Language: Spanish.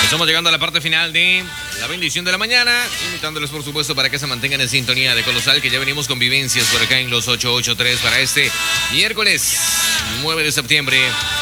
Estamos llegando a la parte final de la bendición de la mañana, invitándoles por supuesto para que se mantengan en sintonía de Colosal, que ya venimos con vivencias por acá en los 883 para este miércoles 9 de septiembre.